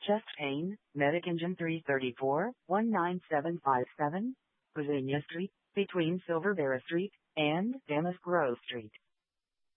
Chest pain, Medic Engine 334, 19757, Virginia Street, between Silver Bear Street and Damask Grove Street.